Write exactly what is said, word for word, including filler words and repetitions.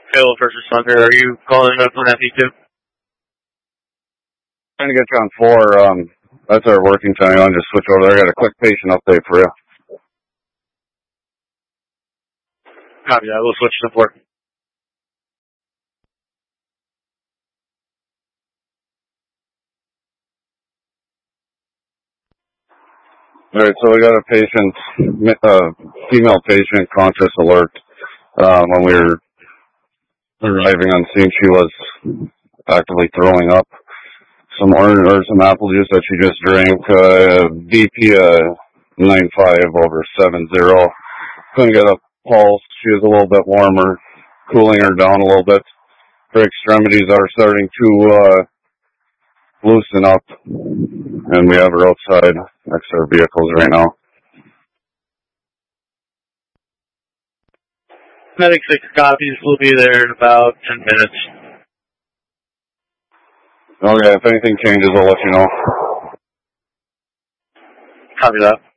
Hello, first responder. Are you calling up on F E two? Trying to get you on four. Um, that's our working time. I'll just switch over there. I got a quick patient update for you. Copy that. We'll switch to four. All right, so we got a patient, uh, female patient, conscious alert. Um, when we were arriving on scene, she was actively throwing up some orange or some apple juice that she just drank. Uh, B P uh, nine five over seven zero. Couldn't get a pulse. She was a little bit warmer, cooling her down a little bit. Her extremities are starting to uh, loosen up, and we have her outside next to our vehicles right now. Medic six copies. We'll be there in about ten minutes. Okay, if anything changes, I'll let you know. Copy that.